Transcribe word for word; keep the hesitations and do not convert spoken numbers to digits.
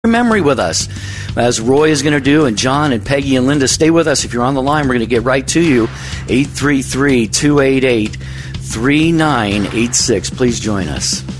memory with us, as Roy is going to do, and John and Peggy and Linda. Stay with us. If you're on the line, we're going to get right to you. eight three three, two eight eight, three nine eight six. Please join us.